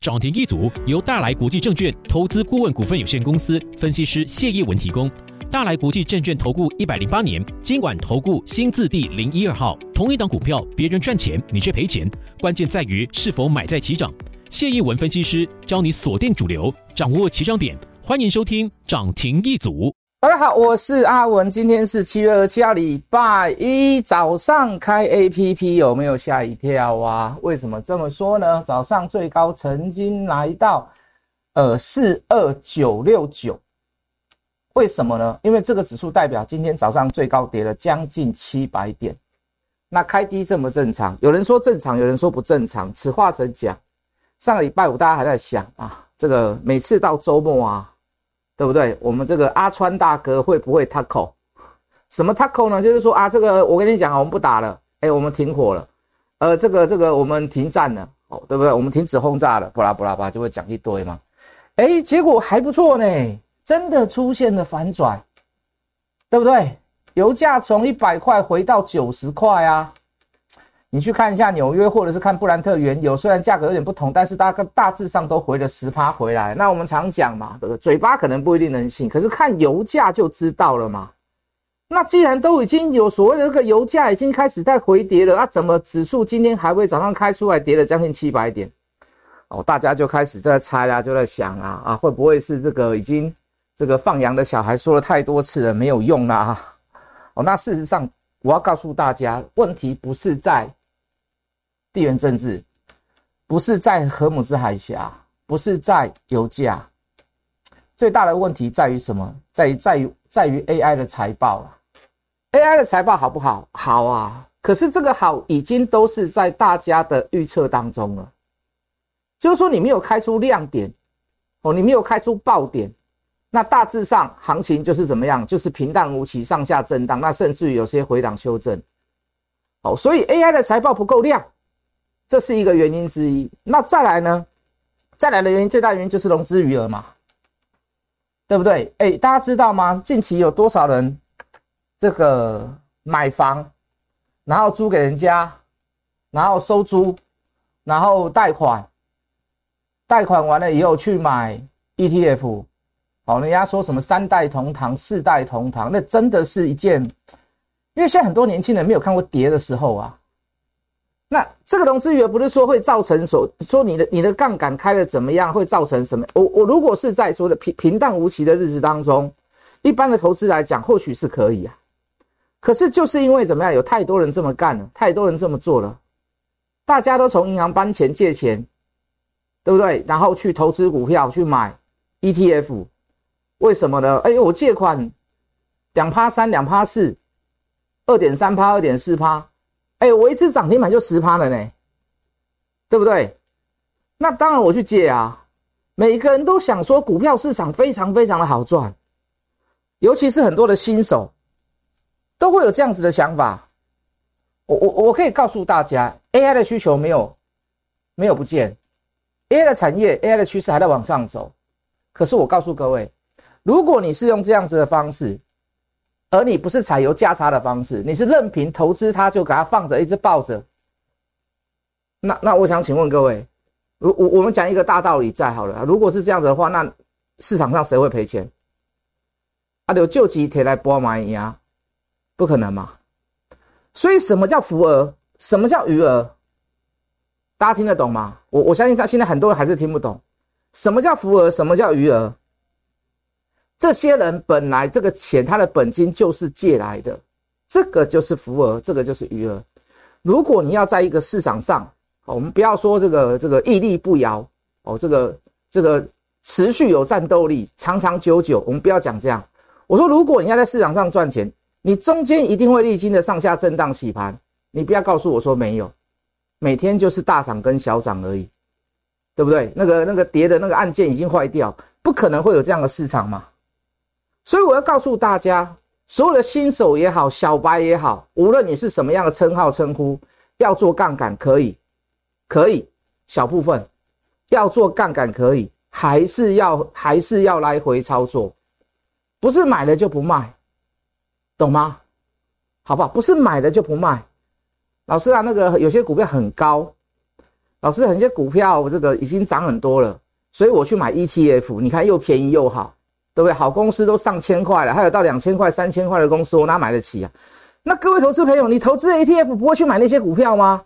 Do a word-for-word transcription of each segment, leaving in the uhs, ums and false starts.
涨停一族由大来国际证券投资顾问股份有限公司分析师谢业文提供。大来国际证券投顾一百零八年金管投顾新字第零一二号。同一档股票，别人赚钱，你却赔钱，关键在于是否买在起涨。谢业文分析师教你锁定主流，掌握起涨点。欢迎收听涨停一族。 大家好，我是阿文，今天是七月二十七号礼拜一早上开 A P P， 有没有吓一跳啊？为什么这么说呢？早上最高曾经来到呃四二九六九，为什么呢？因为这个指数代表今天早上最高跌了将近七百点。那开低正不正常？有人说正常，有人说不正常，此话怎讲？上个礼拜五大家还在想啊，这个每次到周末啊，对不对？我们这个阿川大哥会不会 tackle？ 什么 tackle 呢？就是说啊，这个我跟你讲啊，我们不打了，哎，我们停火了，呃，这个这个我们停战了，哦，对不对？我们停止轰炸了，不啦不啦不啦，就会讲一堆嘛。哎，结果还不错呢，真的出现了反转，对不对？油价从一百块回到九十块啊。你去看一下纽约或者是看布兰特原油，虽然价格有点不同，但是大概大致上都回了 百分之十 回来。那我们常讲嘛，对不对？嘴巴可能不一定能信，可是看油价就知道了嘛。那既然都已经有所谓的这个油价已经开始在回跌了，那、啊、怎么指数今天还会早上开出来跌了将近七百点？哦，大家就开始在猜啦，就在想啊啊，会不会是这个已经这个放羊的小孩说了太多次了，没有用啦？哦，那事实上我要告诉大家，问题不是在地缘政治，不是在荷姆兹海峡，不是在油价，最大的问题在于什么？在于在于在于 A I 的财报啦。A I 的财报好不好？好啊，可是这个好已经都是在大家的预测当中了。就是说你没有开出亮点，哦，你没有开出爆点，那大致上行情就是怎么样？就是平淡无奇，上下震荡，那甚至于有些回档修正。哦，所以 A I 的财报不够亮。这是一个原因之一。那再来呢？再来的原因，最大的原因就是融资余额嘛，对不对？哎，大家知道吗？近期有多少人这个买房，然后租给人家，然后收租，然后贷款，贷款完了以后去买 E T F， 好，人家说什么三代同堂、四代同堂，那真的是一件，因为现在很多年轻人没有看过跌的时候啊。那这个融资余额不是说会造成说说你的你的杠杆开的怎么样，会造成什么？我我如果是在说的平平淡无奇的日子当中，一般的投资来讲，或许是可以啊。可是就是因为怎么样，有太多人这么干了，太多人这么做了，大家都从银行搬钱借钱，对不对？然后去投资股票，去买 E T F， 为什么呢？哎，我借款 百分之二、百分之三、百分之四、二点三、二点四。哎，我一次涨停板就 百分之十 了呢，对不对？那当然我去借啊。每个人都想说股票市场非常非常的好赚，尤其是很多的新手都会有这样子的想法。我我我可以告诉大家 ，A I 的需求没有没有不见 ，A I 的产业 ，A I 的趋势还在往上走。可是我告诉各位，如果你是用这样子的方式，而你不是采油价差的方式，你是任凭投资它就给它放着，一直抱着。那那我想请问各位，我我们讲一个大道理在好了，如果是这样子的话，那市场上谁会赔钱？啊，有救急铁来波买赢，不可能嘛。所以什么叫浮额？什么叫余额？大家听得懂吗？我我相信他现在很多人还是听不懂，什么叫浮额？什么叫余额？这些人本来这个钱他的本金就是借来的，这个就是浮额，这个就是余额。如果你要在一个市场上，我们不要说这个这个屹立不摇哦，这个这个持续有战斗力，长长久久，我们不要讲这样。我说，如果你要在市场上赚钱，你中间一定会历经的上下震荡洗盘，你不要告诉我说没有，每天就是大涨跟小涨而已，对不对？那个那个跌的那个按键已经坏掉，不可能会有这样的市场嘛。所以我要告诉大家，所有的新手也好，小白也好，无论你是什么样的称号称呼，要做杠杆可以，可以小部分，要做杠杆可以，还是要还是要来回操作，不是买了就不卖，懂吗？好不好？不是买了就不卖。老师啊，那个有些股票很高， 老师，很些股票这个已经涨很多了，所以我去买 E T F， 你看又便宜又好，对不对？好公司都上千块了，还有到两千块、三千块的公司，我哪买得起啊？那各位投资朋友，你投资的 E T F 不会去买那些股票吗？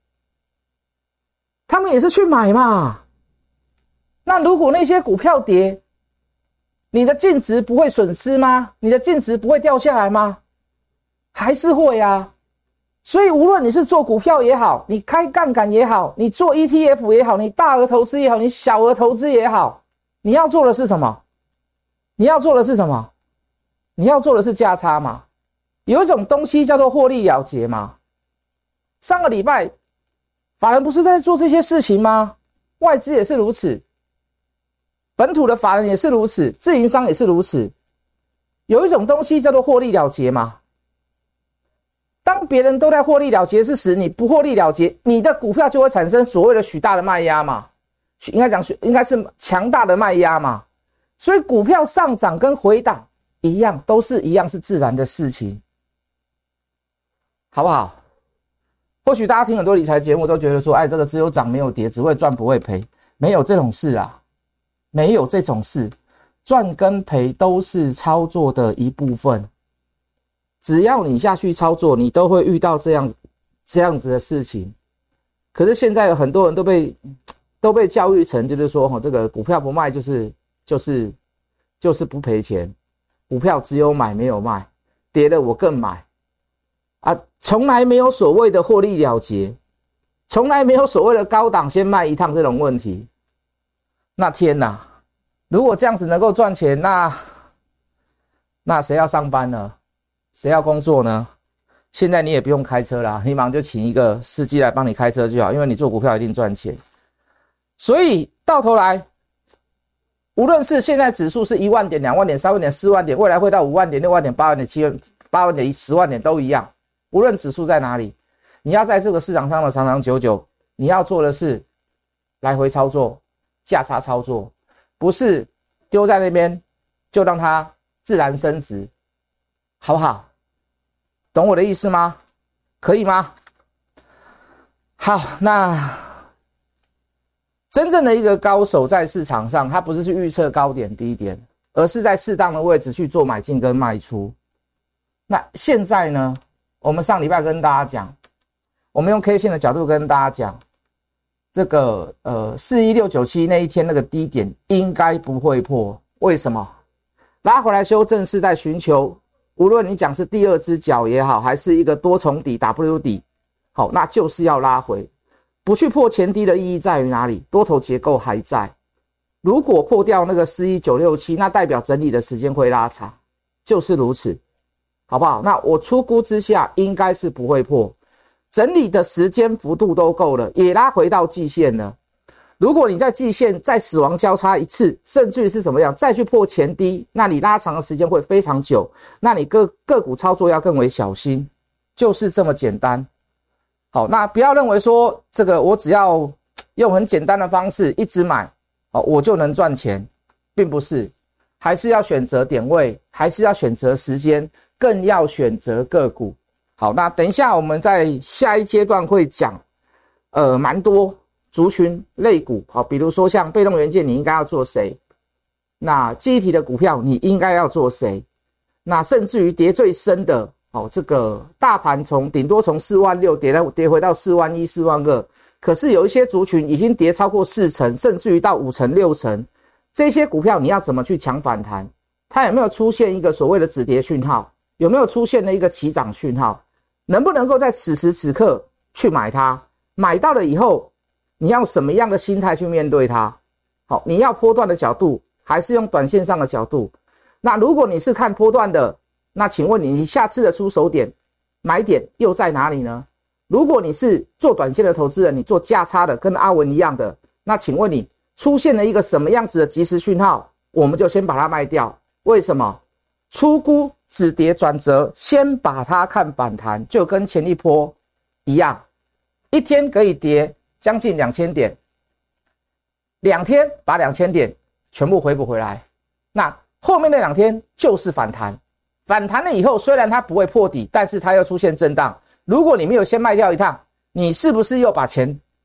他们也是去买嘛。那如果那些股票跌，你的净值不会损失吗？你的净值不会掉下来吗？还是会啊。所以无论你是做股票也好，你开杠杆也好，你做 E T F 也好，你大额投资也好，你小额投资也好，你要做的是什么？你要做的是什么？你要做的是价差嘛。有一种东西叫做获利了结嘛。上个礼拜法人不是在做这些事情吗？外资也是如此，本土的法人也是如此，自营商也是如此。有一种东西叫做获利了结嘛。当别人都在获利了结之时，你不获利了结，你的股票就会产生所谓的许大的卖压嘛，应该讲应该是强大的卖压嘛。所以股票上涨跟回档一样，都是一样是自然的事情，好不好？或许大家听很多理财节目都觉得说，哎，这个只有涨没有跌，只会赚不会赔，没有这种事啊，没有这种事，赚跟赔都是操作的一部分。只要你下去操作，你都会遇到这样这样子的事情。可是现在有很多人都被都被教育成，就是说，哦，这个股票不卖就是就是就是不赔钱，股票只有买没有卖，跌了我更买啊，从来没有所谓的获利了结，从来没有所谓的高档先卖一趟这种问题。那天哪，如果这样子能够赚钱，那那谁要上班呢？谁要工作呢？现在你也不用开车啦，你马上就请一个司机来帮你开车就好，因为你做股票一定赚钱。所以到头来，无论是现在指数是一万点、两万点、三万点、四万点，未来会到五万点、六万点、八万点、七万、八万点、十万点都一样。无论指数在哪里，你要在这个市场上的长长久久，你要做的是来回操作、价差操作，不是丢在那边就让它自然升值，好不好？懂我的意思吗？可以吗？好，那真正的一个高手在市场上，他不是去预测高点低点，而是在适当的位置去做买进跟卖出。那现在呢，我们上礼拜跟大家讲，我们用 K 线的角度跟大家讲，这个呃四一六九七那一天那个低点应该不会破。为什么？拉回来修正是在寻求，无论你讲是第二只脚也好，还是一个多重底 W 底，好，那就是要拉回。不去破前低的意义在于哪里？多头结构还在。如果破掉那个四一九六七，那代表整理的时间会拉长，就是如此，好不好？那我初估之下应该是不会破，整理的时间幅度都够了，也拉回到季线了。如果你在季线再死亡交叉一次，甚至于是怎么样，再去破前低，那你拉长的时间会非常久，那你个个股操作要更为小心，就是这么简单。好，那不要认为说这个我只要用很简单的方式一直买，好，我就能赚钱，并不是，还是要选择点位，还是要选择时间，更要选择个股。好，那等一下我们在下一阶段会讲，呃，蛮多族群类股，好，比如说像被动元件，你应该要做谁？那记忆体的股票你应该要做谁？那甚至于跌最深的。哦，这个大盘从顶多从四万六跌到跌回到四万一、四万二，可是有一些族群已经跌超过四成，甚至于到五成、六成，这些股票你要怎么去抢反弹？它有没有出现一个所谓的止跌讯号？有没有出现了一个起涨讯号？能不能够在此时此刻去买它？买到了以后，你要什么样的心态去面对它？好，你要波段的角度，还是用短线上的角度？那如果你是看波段的，那请问你，你下次的出手点、买点又在哪里呢？如果你是做短线的投资人，你做价差的，跟阿文一样的，那请问你出现了一个什么样子的即时讯号，我们就先把它卖掉。为什么？初估止跌转折，先把它看反弹，就跟前一波一样，一天可以跌将近两千点，两天把两千点全部回补回来，那后面那两天就是反弹。反弹了以后，虽然它不会破底，但是它又出现震荡。如果你没有先卖掉一趟，你是不是又把钱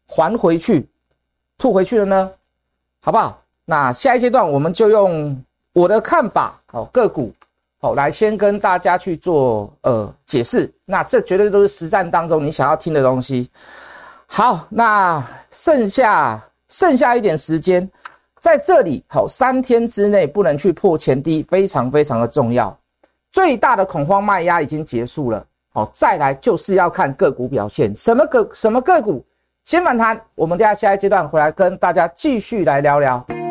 还回去，吐回去了呢？好不好？那下一阶段我们就用我的看法，好个股，好来先跟大家去做呃解释。那这绝对都是实战当中你想要听的东西。好，那剩下剩下一点时间，在这里好三天之内不能去破前低，非常非常的重要。最大的恐慌卖压已经结束了，好，再来就是要看个股表现，什么个什么个股先反弹，我们等一下下一阶段回来跟大家继续来聊聊。